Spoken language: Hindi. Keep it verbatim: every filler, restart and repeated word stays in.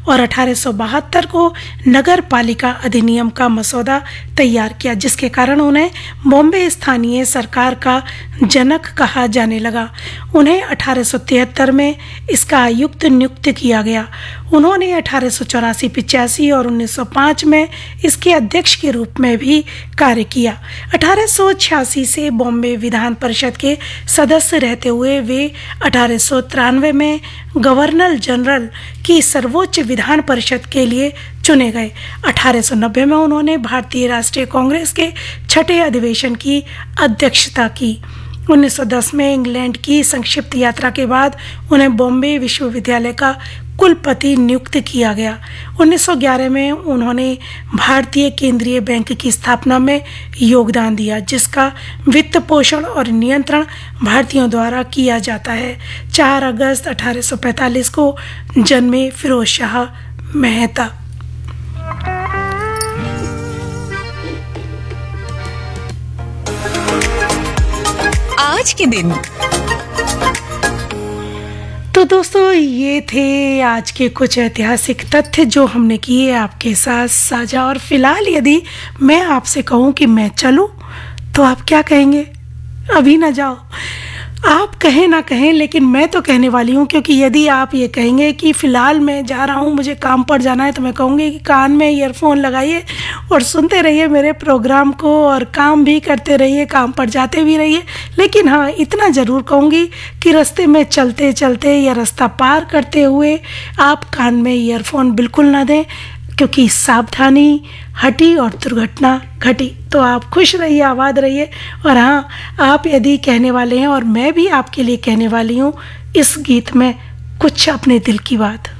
और अठारह सौ बहत्तर को नगर पालिका अधिनियम का मसौदा तैयार किया, जिसके कारण उन्हें बॉम्बे स्थानीय सरकार का जनक कहा जाने लगा। उन्हें अठारह सौ तिहत्तर में इसका आयुक्त नियुक्त किया गया। उन्होंने अठारह सौ चौरासी पिचासी और उन्नीस सौ पाँच में इसके अध्यक्ष के रूप में भी कार्य किया। अठारह सौ छियासी से बॉम्बे विधान परिषद के सदस्य रहते हुए वे अठारह सौ तिरानवे में गवर्नर जनरल की सर्वोच्च विधान परिषद के लिए चुने गए। अठारह सौ नब्बे में उन्होंने भारतीय राष्ट्रीय कांग्रेस के छठे अधिवेशन की अध्यक्षता की। उन्नीस सौ दस में इंग्लैंड की संक्षिप्त यात्रा के बाद उन्हें बॉम्बे विश्वविद्यालय का कुलपति नियुक्त किया गया। उन्नीस सौ ग्यारह में उन्होंने भारतीय केंद्रीय बैंक की स्थापना में योगदान दिया, जिसका वित्त पोषण और नियंत्रण भारतीयों द्वारा किया जाता है। चार अगस्त अठारह सौ पैंतालीस को जन्मे फिरोज शाह मेहता। आज के दिन। तो दोस्तों, ये थे आज के कुछ ऐतिहासिक तथ्य जो हमने किए आपके साथ साझा। और फिलहाल यदि मैं आपसे कहूँ कि मैं चलूँ, तो आप क्या कहेंगे? अभी ना जाओ। आप कहें ना कहें, लेकिन मैं तो कहने वाली हूँ, क्योंकि यदि आप ये कहेंगे कि फ़िलहाल मैं जा रहा हूँ, मुझे काम पर जाना है, तो मैं कहूँगी कि कान में ईयरफोन लगाइए और सुनते रहिए मेरे प्रोग्राम को, और काम भी करते रहिए, काम पर जाते भी रहिए। लेकिन हाँ, इतना ज़रूर कहूँगी कि रास्ते में चलते चलते या रास्ता पार करते हुए आप कान में ईयरफोन बिल्कुल ना दें, क्योंकि सावधानी हटी और दुर्घटना घटी। तो आप खुश रहिए, आबाद रहिए। और हाँ, आप यदि कहने वाले हैं और मैं भी आपके लिए कहने वाली हूँ इस गीत में कुछ अपने दिल की बात।